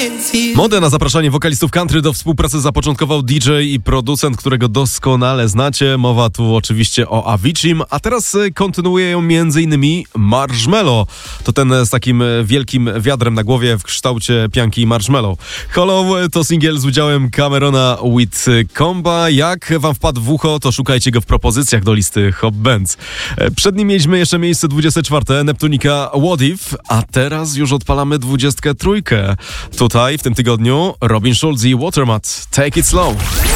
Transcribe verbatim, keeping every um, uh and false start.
Modę na zapraszanie wokalistów country do współpracy zapoczątkował D J i producent, którego doskonale znacie. Mowa tu oczywiście o Aviciim, a teraz kontynuuje ją między innymi Marshmello. To ten z takim wielkim wiadrem na głowie w kształcie pianki Marshmello. Hollow to singiel z udziałem Camerona with Comba. Jak wam wpadł w ucho, to szukajcie go w propozycjach do listy Hot Bands. Przed nim mieliśmy jeszcze miejsce dwudzieste czwarte, Neptunika What If, a teraz już odpalamy dwudziestkę trójkę. Tutaj w tym tygodniu Robin Schulz i Watermat. Take it slow.